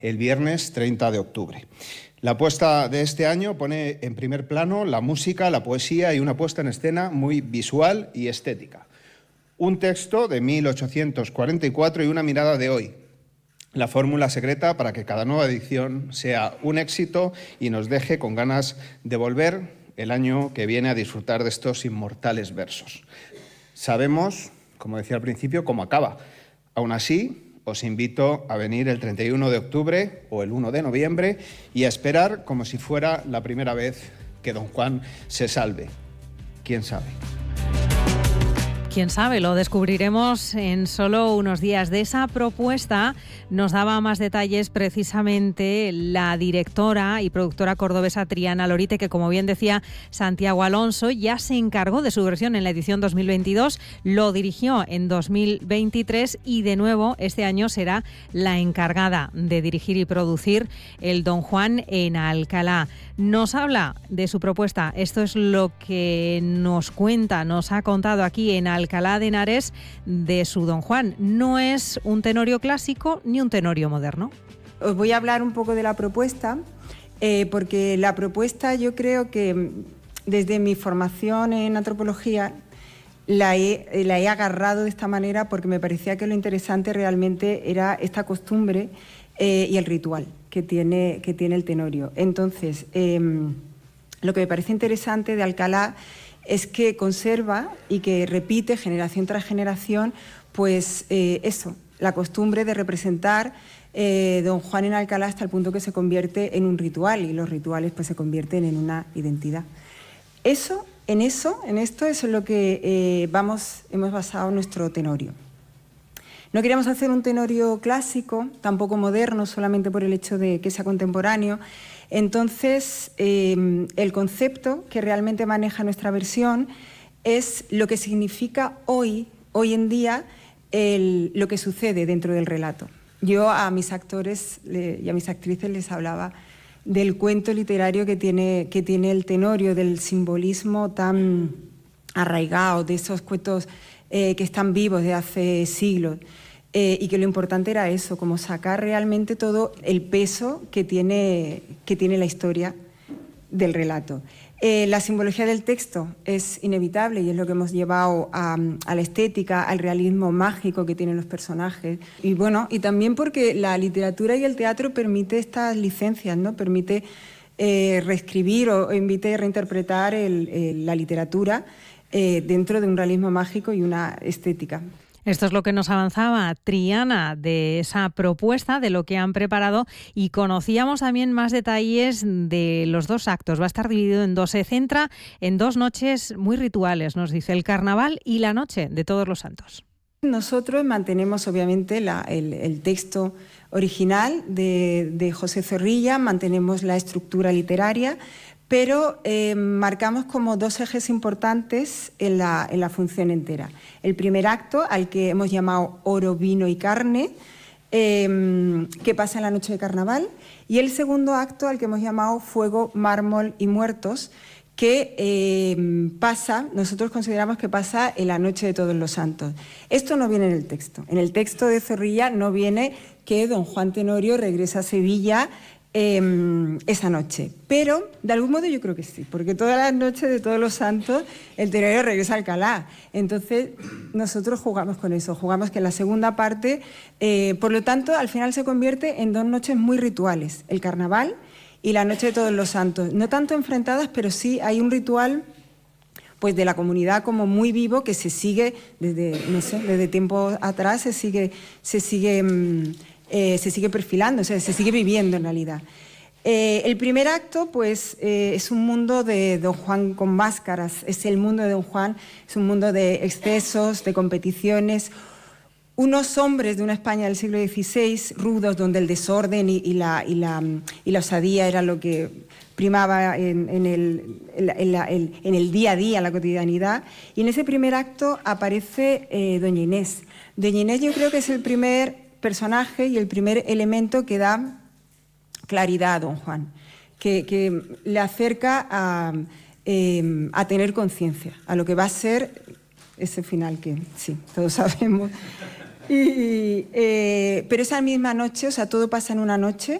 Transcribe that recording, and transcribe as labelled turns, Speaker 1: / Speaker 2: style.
Speaker 1: el viernes 30 de octubre. La apuesta de este año pone en primer plano la música, la poesía y una puesta en escena muy visual y estética. Un texto de 1844 y una mirada de hoy. La fórmula secreta para que cada nueva edición sea un éxito y nos deje con ganas de volver el año que viene a disfrutar de estos inmortales versos. Sabemos, como decía al principio, cómo acaba. Aún así, os invito a venir el 31 de octubre o el 1 de noviembre y a esperar como si fuera la primera vez que Don Juan se salve. ¿Quién sabe?
Speaker 2: Quién sabe, lo descubriremos en solo unos días. De esa propuesta nos daba más detalles precisamente la directora y productora cordobesa Triana Lorite, que, como bien decía Santiago Alonso, ya se encargó de su versión en la edición 2022, lo dirigió en 2023 y de nuevo este año será la encargada de dirigir y producir el Don Juan en Alcalá. Nos habla de su propuesta. Esto es lo que nos cuenta, nos ha contado aquí en Alcalá de Henares de su Don Juan. No es un tenorio clásico ni un tenorio moderno.
Speaker 3: Os voy a hablar un poco de la propuesta, porque la propuesta, yo creo que desde mi formación en antropología la he agarrado de esta manera porque me parecía que lo interesante realmente era esta costumbre y el ritual que tiene el tenorio. Entonces, lo que me parece interesante de Alcalá es que conserva y que repite generación tras generación, pues eso, la costumbre de representar Don Juan en Alcalá hasta el punto que se convierte en un ritual, y los rituales pues se convierten en una identidad. En esto es lo que hemos basado nuestro tenorio. No queríamos hacer un tenorio clásico, tampoco moderno, solamente por el hecho de que sea contemporáneo. Entonces, el concepto que realmente maneja nuestra versión es lo que significa hoy en día, lo que sucede dentro del relato. Yo a mis actores y a mis actrices les hablaba del cuento literario que tiene el tenorio, del simbolismo tan arraigado, de esos cuentos que están vivos de hace siglos, y que lo importante era eso, como sacar realmente todo el peso que tiene la historia del relato. La simbología del texto es inevitable y es lo que hemos llevado a la estética, al realismo mágico que tienen los personajes. Y bueno, y también porque la literatura y el teatro permite estas licencias, ¿no? Permite reescribir o invite a reinterpretar la literatura dentro de un realismo mágico y una estética.
Speaker 2: Esto es lo que nos avanzaba Triana de esa propuesta, de lo que han preparado, y conocíamos también más detalles de los dos actos. Va a estar dividido en dos. Se centra en dos noches muy rituales, nos dice, el carnaval y la noche de Todos los Santos.
Speaker 3: Nosotros mantenemos obviamente el texto original de José Zorrilla, mantenemos la estructura literaria, pero marcamos como dos ejes importantes en la función entera. El primer acto, al que hemos llamado Oro, Vino y Carne, que pasa en la noche de carnaval, y el segundo acto, al que hemos llamado Fuego, Mármol y Muertos, que nosotros consideramos que pasa en la noche de Todos los Santos. Esto no viene en el texto. En el texto de Zorrilla no viene que Don Juan Tenorio regresa a Sevilla esa noche, pero de algún modo yo creo que sí, porque todas las noches de Todos los Santos el tenorio regresa a Alcalá. Entonces nosotros jugamos con eso, jugamos que en la segunda parte, por lo tanto, al final se convierte en dos noches muy rituales, el carnaval y la noche de Todos los Santos, no tanto enfrentadas, pero sí hay un ritual pues de la comunidad como muy vivo que se sigue desde tiempo atrás, se sigue perfilando, o sea, se sigue viviendo en realidad. El primer acto, pues, es un mundo de Don Juan con máscaras, es el mundo de Don Juan, es un mundo de excesos, de competiciones, unos hombres de una España del siglo XVI, rudos, donde el desorden y la osadía era lo que primaba en el día a día, en la cotidianidad, y en ese primer acto aparece Doña Inés. Doña Inés yo creo que es el primer personaje y el primer elemento que da claridad a Don Juan, que le acerca a tener conciencia, a lo que va a ser ese final que sí, todos sabemos Pero esa misma noche, o sea, todo pasa en una noche,